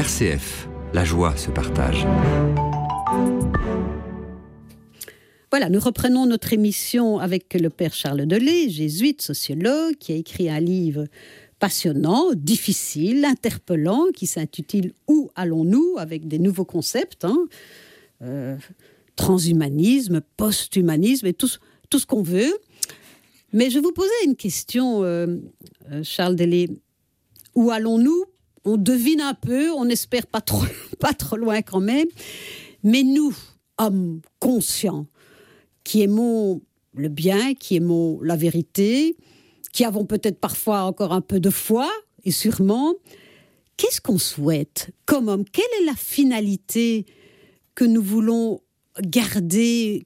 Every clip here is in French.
RCF, la joie se partage. Voilà, nous reprenons notre émission avec le père Charles Delay, jésuite, sociologue, qui a écrit un livre passionnant, difficile, interpellant, qui s'intitule « Où allons-nous ?» avec des nouveaux concepts, transhumanisme, post-humanisme et tout ce qu'on veut. Mais je vous posais une question, Charles Delay. Où allons-nous ? On devine un peu, on espère pas trop loin quand même. Mais nous, hommes conscients, qui aimons le bien, qui aimons la vérité, qui avons peut-être parfois encore un peu de foi, et sûrement, qu'est-ce qu'on souhaite comme homme ? Quelle est la finalité que nous voulons garder ?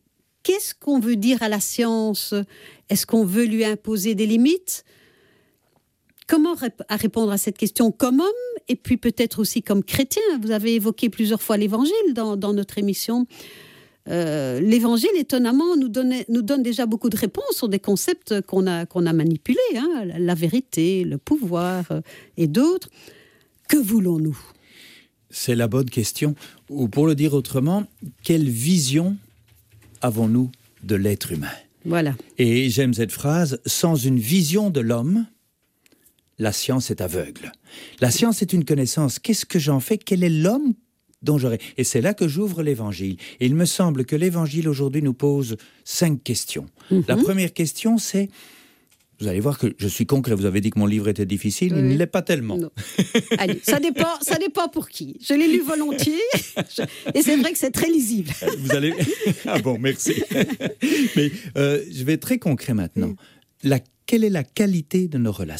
Qu'est-ce qu'on veut dire à la science ? Est-ce qu'on veut lui imposer des limites ? Comment répondre à cette question comme homme et puis peut-être aussi comme chrétien ? Vous avez évoqué plusieurs fois l'évangile dans notre émission. L'évangile, étonnamment, nous donne déjà beaucoup de réponses sur des concepts qu'on a manipulés, la vérité, le pouvoir et d'autres. Que voulons-nous ? C'est la bonne question. Ou pour le dire autrement, quelle vision avons-nous de l'être humain ? Voilà. Et j'aime cette phrase, sans une vision de l'homme, la science est aveugle. La science est une connaissance. Qu'est-ce que j'en fais ? Quel est l'homme dont j'aurai ? Et c'est là que j'ouvre l'évangile. Et il me semble que l'évangile aujourd'hui nous pose 5 questions. La première question, c'est... Vous allez voir que je suis concret. Vous avez dit que mon livre était difficile. Il ne l'est pas tellement. Non. Allez, ça dépend pour qui. Je l'ai lu volontiers. Et c'est vrai que c'est très lisible. Vous allez... Ah bon, merci. Mais je vais être très concret maintenant. Quelle est la qualité de nos relations ?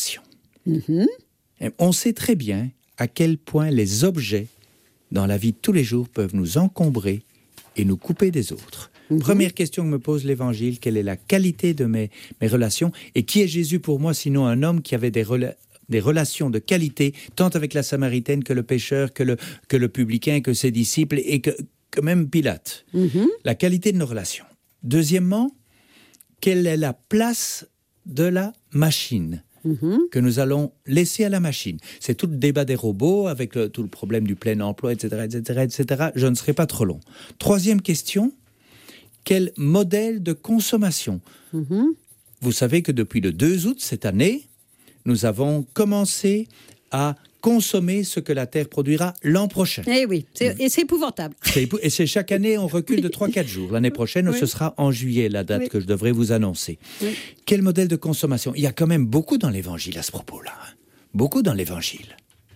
On sait très bien à quel point les objets dans la vie de tous les jours peuvent nous encombrer et nous couper des autres. Première question que me pose l'Évangile, quelle est la qualité de mes relations ? Et qui est Jésus pour moi, sinon un homme qui avait des relations de qualité, tant avec la Samaritaine que le pécheur, que le publicain, que ses disciples et que même Pilate. La qualité de nos relations. Deuxièmement, quelle est la place de la machine ? Que nous allons laisser à la machine. C'est tout le débat des robots, avec tout le problème du plein emploi, etc., etc., etc. Je ne serai pas trop long. Troisième question, quel modèle de consommation ? Vous savez que depuis le 2 août cette année, nous avons commencé à consommer ce que la Terre produira l'an prochain. Eh oui, et c'est épouvantable. Et c'est chaque année, on recule de 3-4 jours. L'année prochaine, ce sera en juillet, la date que je devrais vous annoncer. Quel modèle de consommation ? Il y a quand même beaucoup dans l'Évangile à ce propos-là. Beaucoup dans l'Évangile.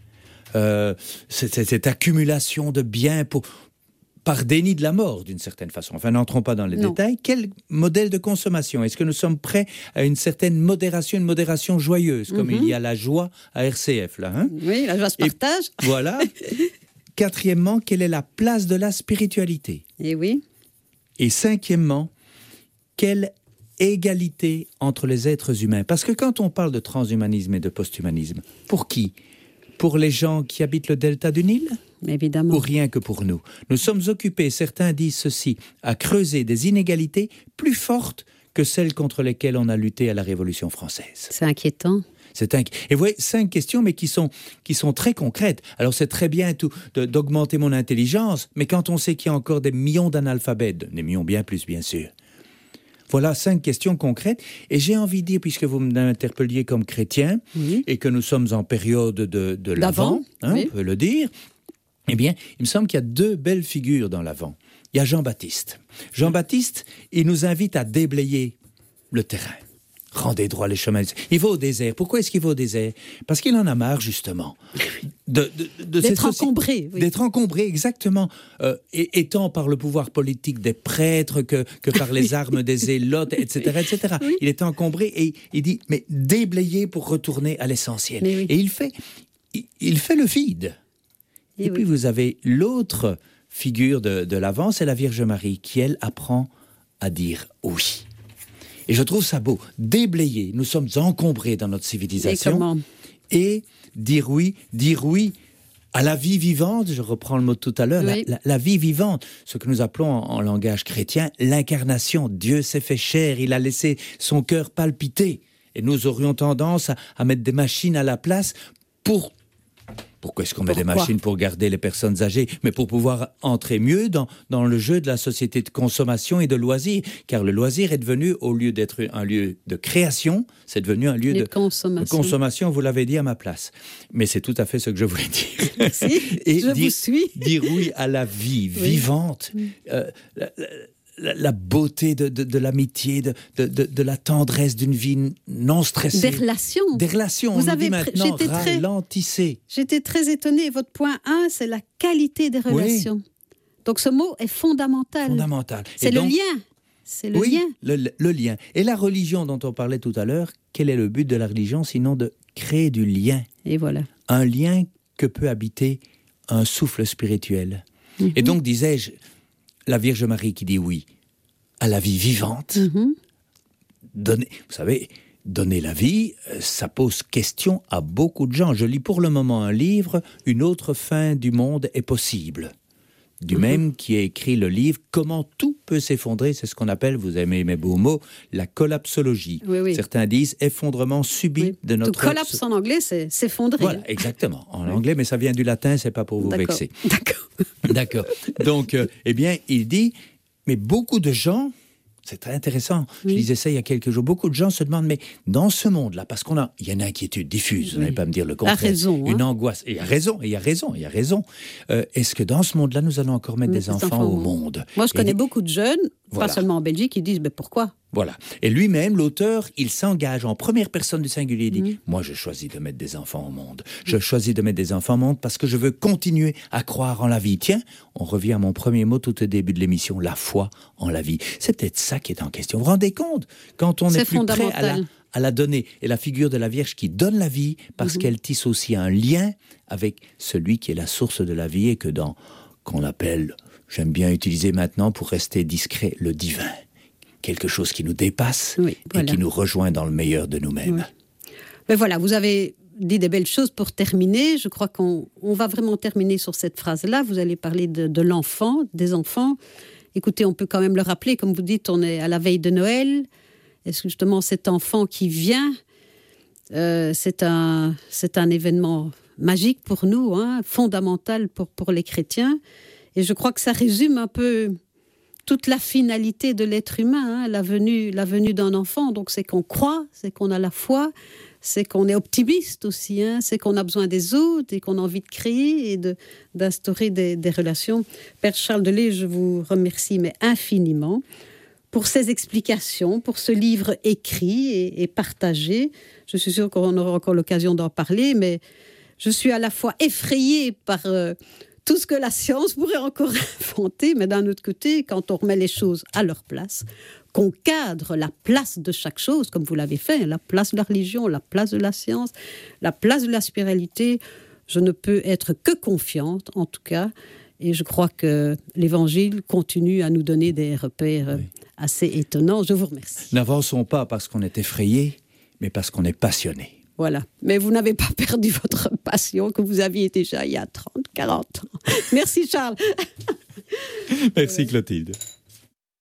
Cette accumulation de biens par déni de la mort, d'une certaine façon. Enfin, n'entrons pas dans les détails. Quel modèle de consommation ? Est-ce que nous sommes prêts à une certaine modération, une modération joyeuse, comme il y a la joie à RCF, là, Oui, la joie se partage. Et voilà. Quatrièmement, quelle est la place de la spiritualité ? Et oui. Et cinquièmement, quelle égalité entre les êtres humains ? Parce que quand on parle de transhumanisme et de posthumanisme, pour qui ? Pour les gens qui habitent le delta du Nil ? Évidemment. Ou rien que pour nous. Nous sommes occupés, certains disent ceci, à creuser des inégalités plus fortes que celles contre lesquelles on a lutté à la Révolution française. C'est inquiétant. Et vous voyez, 5 questions, mais qui sont très concrètes. Alors c'est très bien d'augmenter mon intelligence, mais quand on sait qu'il y a encore des millions d'analphabètes, des millions bien plus bien sûr, voilà 5 questions concrètes. Et j'ai envie de dire, puisque vous m'interpelliez comme chrétien, et que nous sommes en période de l'Avent, on peut le dire, eh bien, il me semble qu'il y a 2 belles figures dans l'Avent. Il y a Jean-Baptiste. Jean-Baptiste, il nous invite à déblayer le terrain. Rendez droit les chemins. Il va au désert. Pourquoi est-ce qu'il va au désert ? Parce qu'il en a marre, justement. D'être encombré. Oui. D'être encombré, exactement. Et tant par le pouvoir politique des prêtres que par les armes des zélotes, etc., etc. Oui. Il est encombré et il dit, mais déblayer pour retourner à l'essentiel. Oui. Et il fait le vide. Et puis vous avez l'autre figure de l'Avent, c'est la Vierge Marie, qui, elle, apprend à dire oui. Et je trouve ça beau. Déblayer, nous sommes encombrés dans notre civilisation. Et dire oui à la vie vivante, je reprends le mot de tout à l'heure, la vie vivante, ce que nous appelons en langage chrétien l'incarnation. Dieu s'est fait chair, il a laissé son cœur palpiter. Et nous aurions tendance à mettre des machines à la place pour Pourquoi est-ce qu'on met des Pourquoi? machines pour garder les personnes âgées? Mais pour pouvoir entrer mieux dans le jeu de la société de consommation et de loisirs. Car le loisir est devenu, au lieu d'être un lieu de création, c'est devenu un lieu de consommation, vous l'avez dit à ma place. Mais c'est tout à fait ce que je voulais dire. Merci, et je vous suis. Dire oui à la vie vivante, la beauté de l'amitié, de la tendresse d'une vie non stressée. Des relations. Des relations, vous on dit maintenant, ralentissez. J'étais très étonnée. Votre point 1, c'est la qualité des relations. Oui. Donc ce mot est fondamental. Fondamental. C'est le lien. C'est le lien. Le lien. Et la religion dont on parlait tout à l'heure, quel est le but de la religion sinon de créer du lien? Et voilà. Un lien que peut habiter un souffle spirituel. Mm-hmm. Et donc, disais-je, la Vierge Marie qui dit oui à la vie vivante, vous savez, donner la vie, ça pose question à beaucoup de gens. Je lis pour le moment un livre, Une autre fin du monde est possible. Du même qui a écrit le livre Comment tout peut s'effondrer, c'est ce qu'on appelle, vous aimez mes beaux mots, la collapsologie. Oui. Certains disent effondrement subit de notre... Tout collapse en anglais, c'est s'effondrer. Voilà, exactement, en anglais, mais ça vient du latin, c'est pas pour vous vexer. D'accord. Donc, eh bien, il dit, mais beaucoup de gens... C'est très intéressant. Je disais ça il y a quelques jours. Beaucoup de gens se demandent, mais dans ce monde-là, parce il y a une inquiétude diffuse, vous n'allez pas me dire le contraire. Raison, une angoisse. Et il y a raison. Est-ce que dans ce monde-là, nous allons encore mettre des enfants au monde? Moi, je connais beaucoup de jeunes, pas seulement en Belgique, qui disent, mais pourquoi? Voilà. Et lui-même, l'auteur, il s'engage en première personne du singulier. Il dit, moi, je choisis de mettre des enfants au monde. Je choisis de mettre des enfants au monde parce que je veux continuer à croire en la vie. Tiens, on revient à mon premier mot tout au début de l'émission, la foi en la vie. C'est peut-être ça qui est en question. Vous vous rendez compte? Quand on est plus prêt à la donner. Et la figure de la Vierge qui donne la vie parce qu'elle tisse aussi un lien avec celui qui est la source de la vie et qu'on appelle, j'aime bien utiliser maintenant pour rester discret, le divin. Quelque chose qui nous dépasse et qui nous rejoint dans le meilleur de nous-mêmes. Oui. Mais voilà, vous avez dit des belles choses pour terminer. Je crois qu'on va vraiment terminer sur cette phrase-là. Vous allez parler de l'enfant, des enfants. Écoutez, on peut quand même le rappeler, comme vous dites, on est à la veille de Noël. Est-ce que justement cet enfant qui vient, c'est un événement magique pour nous, fondamental pour les chrétiens. Et je crois que ça résume un peu... toute la finalité de l'être humain, la venue d'un enfant. Donc c'est qu'on croit, c'est qu'on a la foi, c'est qu'on est optimiste aussi, c'est qu'on a besoin des autres et qu'on a envie de créer et d'instaurer des relations. Père Charles Delay, je vous remercie mais infiniment pour ces explications, pour ce livre écrit et partagé. Je suis sûre qu'on aura encore l'occasion d'en parler, mais je suis à la fois effrayée par... tout ce que la science pourrait encore inventer, mais d'un autre côté, quand on remet les choses à leur place, qu'on cadre la place de chaque chose, comme vous l'avez fait, la place de la religion, la place de la science, la place de la spiritualité, je ne peux être que confiante, en tout cas, et je crois que l'Évangile continue à nous donner des repères assez étonnants. Je vous remercie. N'avançons pas parce qu'on est effrayé, mais parce qu'on est passionné. Voilà. Mais vous n'avez pas perdu votre passion que vous aviez déjà il y a 30, 40 ans. Merci Charles. Merci Clotilde.